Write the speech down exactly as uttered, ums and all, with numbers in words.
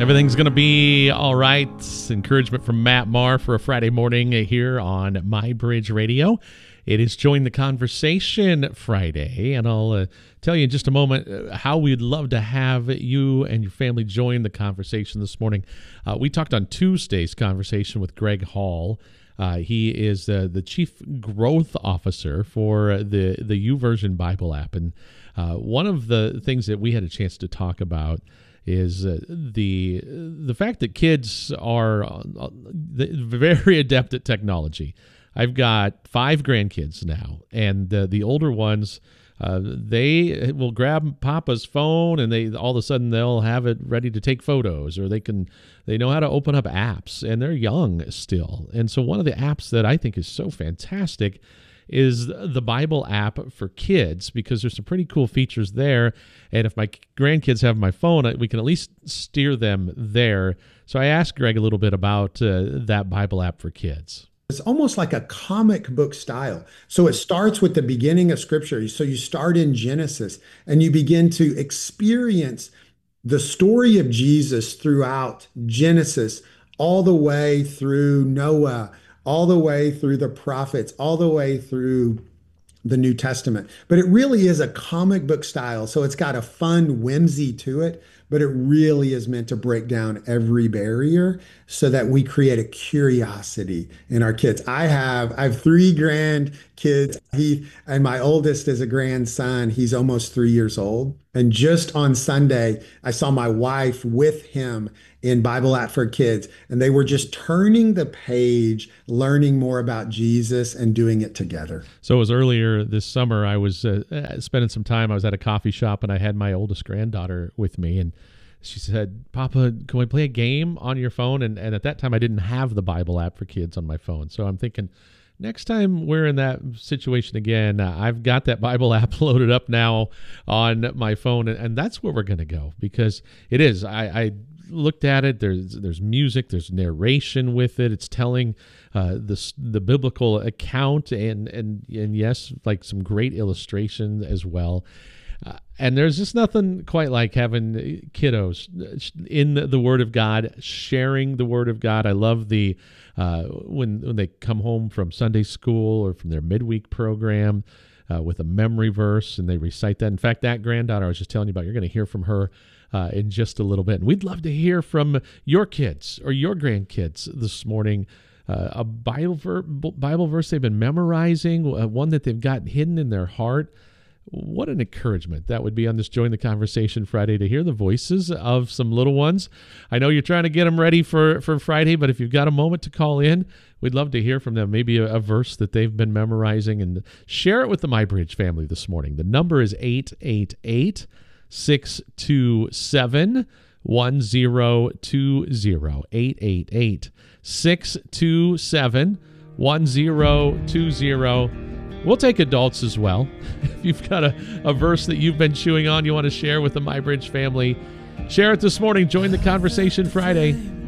Everything's going to be all right. Encouragement from Matt Maher for a Friday morning here on MyBridge Radio. It is Join the Conversation Friday, and I'll uh, tell you in just a moment uh, how we'd love to have you and your family join the conversation this morning. Uh, we talked on Tuesday's conversation with Greg Hall. Uh, he is uh, the Chief Growth Officer for the, the YouVersion Bible app, and uh, one of the things that we had a chance to talk about is uh, the the fact that kids are uh, very adept at technology. I've got five grandkids now, and uh, the older ones, uh, they will grab Papa's phone, and they all of a sudden they'll have it ready to take photos, or they can they know how to open up apps, and they're young still. And so one of the apps that I think is so fantastic is the Bible app for kids, because there's some pretty cool features there. And if my grandkids have my phone, we can at least steer them there. So I asked Greg a little bit about uh, that Bible app for kids. It's almost like a comic book style. So it starts with the beginning of Scripture. So you start in Genesis and you begin to experience the story of Jesus throughout Genesis, all the way through Noah, all the way through the prophets, all the way through the New Testament. But it really is a comic book style. So it's got a fun whimsy to it, but it really is meant to break down every barrier so that we create a curiosity in our kids. I have I have three grandkids. He and my oldest is a grandson. He's almost three years old. And just on Sunday, I saw my wife with him in Bible app for kids, and they were just turning the page, learning more about Jesus and doing it together. So it was earlier this summer, I was uh, spending some time, I was at a coffee shop, and I had my oldest granddaughter with me, and she said, "Papa, can we play a game on your phone?" And, and at that time, I didn't have the Bible app for kids on my phone. So I'm thinking, next time we're in that situation again, uh, I've got that Bible app loaded up now on my phone, and, and that's where we're going to go, because it is. I, I looked at it. There's there's music. There's narration with it. It's telling uh, the the biblical account, and and and yes, like some great illustration as well. Uh, and there's just nothing quite like having kiddos in the Word of God, sharing the Word of God. I love the uh, when when they come home from Sunday school or from their midweek program uh, with a memory verse, and they recite that. In fact, that granddaughter I was just telling you about, you're going to hear from her uh, in just a little bit. And we'd love to hear from your kids or your grandkids this morning. Uh, a Bible, ver- Bible verse they've been memorizing, uh, one that they've got hidden in their heart. What an encouragement that would be on this Join the Conversation Friday to hear the voices of some little ones. I know you're trying to get them ready for, for Friday, but if you've got a moment to call in, we'd love to hear from them. Maybe a, a verse that they've been memorizing, and share it with the MyBridge family this morning. The number is eight eight eight, six two seven, one zero two zero. eight eight eight, six two seven, one zero two zero. We'll take adults as well. If you've got a, a verse that you've been chewing on, you want to share with the MyBridge family, share it this morning. Join the Conversation Friday.